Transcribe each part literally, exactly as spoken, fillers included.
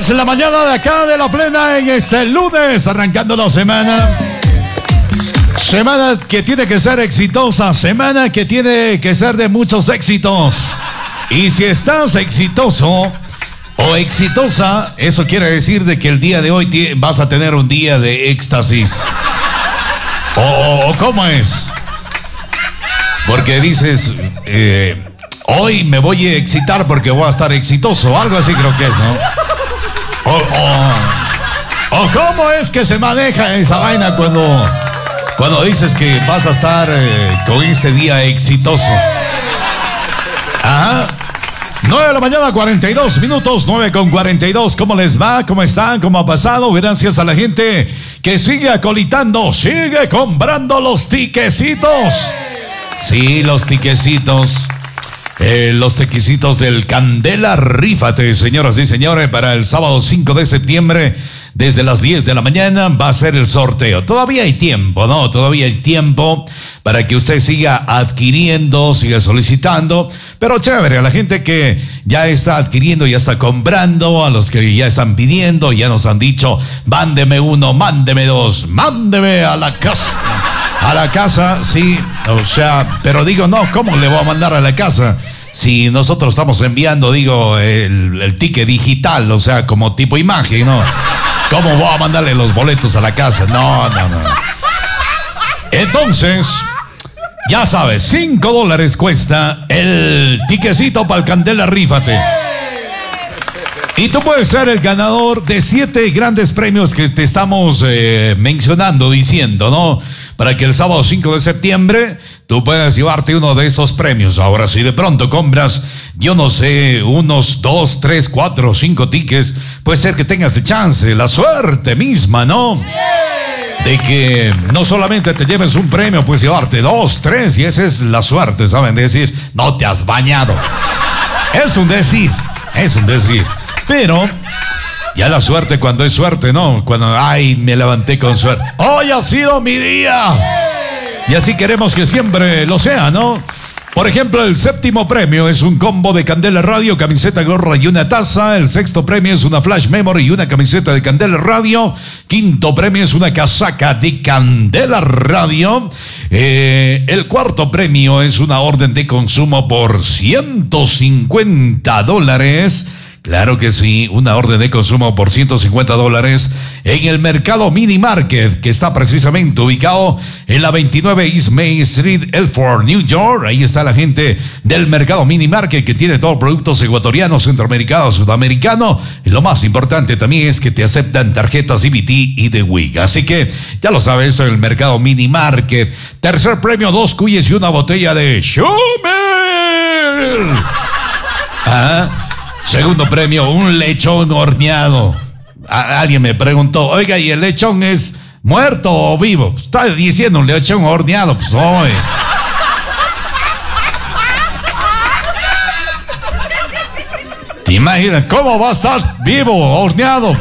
Es la mañana de acá de La Plena en este lunes, arrancando la semana. Semana que tiene que ser exitosa, semana que tiene que ser de muchos éxitos. Y si estás exitoso o exitosa, eso quiere decir de que el día de hoy vas a tener un día de éxtasis. ¿O, o, o cómo es? Porque dices, eh, hoy me voy a excitar porque voy a estar exitoso, algo así creo que es, ¿no? O, o, o cómo es que se maneja esa vaina cuando, cuando dices que vas a estar eh, con ese día exitoso. Ajá. nueve de la mañana, cuarenta y dos minutos, nueve con cuarenta y dos. ¿Cómo les va? ¿Cómo están? ¿Cómo ha pasado? Gracias a la gente que sigue acolitando, sigue comprando los tiquecitos. Sí, los tiquecitos. Eh, los tiquecitos del Candela Rífate, señoras y señores, para el sábado cinco de septiembre, desde las diez de la mañana va a ser el sorteo. Todavía hay tiempo, ¿no? Todavía hay tiempo para que usted siga adquiriendo, siga solicitando. Pero chévere, a la gente que ya está adquiriendo, ya está comprando, a los que ya están pidiendo, ya nos han dicho, mándeme uno, mándeme dos, mándeme a la casa. A la casa, sí, o sea, pero digo, no, ¿cómo le voy a mandar a la casa? Si nosotros estamos enviando, digo, el, el ticket digital, o sea, como tipo imagen, ¿no? ¿Cómo voy a mandarle los boletos a la casa? No, no, no. Entonces, ya sabes, cinco dólares cuesta el tiquecito para el Candela Rífate. Y tú puedes ser el ganador de siete grandes premios que te estamos eh, mencionando, diciendo, ¿no? Para que el sábado cinco de septiembre tú puedas llevarte uno de esos premios. Ahora, si de pronto compras, yo no sé, unos dos, tres, cuatro, cinco tickets, puede ser que tengas el chance, la suerte misma, ¿no? De que no solamente te lleves un premio, puedes llevarte dos, tres, y esa es la suerte, ¿saben? De decir, no te has bañado. Es un decir, es un decir. Pero ya la suerte cuando es suerte, ¿no? Cuando, ay, me levanté con suerte. Hoy ha sido mi día. Y así queremos que siempre lo sea, ¿no? Por ejemplo, el séptimo premio es un combo de Candela Radio, camiseta, gorra y una taza. El sexto premio es una flash memory y una camiseta de Candela Radio. Quinto premio es una casaca de Candela Radio. Eh, el cuarto premio es una orden de consumo por ciento cincuenta dólares. Claro que sí, una orden de consumo por ciento cincuenta dólares en el Mercado Mini Market, que está precisamente ubicado en la veintinueve East Main Street, Elford, New York. Ahí está la gente del Mercado Mini Market, que tiene todos productos ecuatorianos, centroamericanos, sudamericanos. Y lo más importante también es que te aceptan tarjetas C B T y de Wig. Así que ya lo sabes, el Mercado Mini Market. Tercer premio, dos cuyes y una botella de Schumer. Ah. Segundo premio, un lechón horneado. A- alguien me preguntó, oiga, ¿y el lechón es muerto o vivo? Está diciendo un lechón horneado, pues hoy. ¿Te imaginas cómo va a estar vivo, horneado?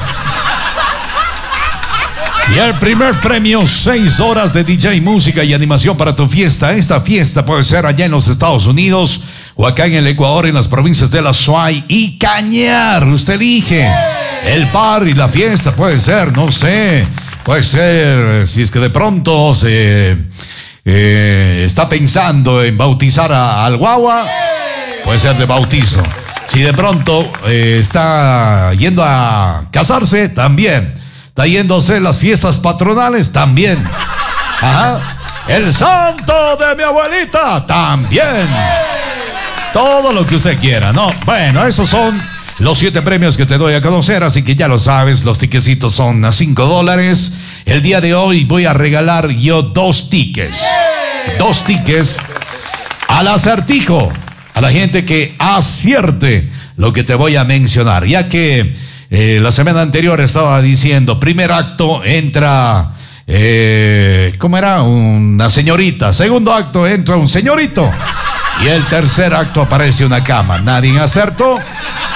Y el primer premio, seis horas de D J, música y animación para tu fiesta. Esta fiesta puede ser allá en los Estados Unidos o acá en el Ecuador, en las provincias de La Suay y Cañar. Usted elige el bar y la fiesta, puede ser, no sé, puede ser, si es que de pronto se eh, está pensando en bautizar a, al guagua, puede ser de bautizo. Si de pronto eh, está yendo a casarse, también. Está yéndose las fiestas patronales, también. Ajá. El santo de mi abuelita, también. Todo lo que usted quiera, ¿no? Bueno, esos son los siete premios que te doy a conocer, así que ya lo sabes, los tiquecitos son a cinco dólares. El día de hoy voy a regalar yo dos tickets. Dos tickets al acertijo, a la gente que acierte lo que te voy a mencionar, ya que eh, la semana anterior estaba diciendo, primer acto entra, eh, ¿cómo era? Una señorita. Segundo acto entra un señorito. Y el tercer acto aparece una cama. Nadie acertó.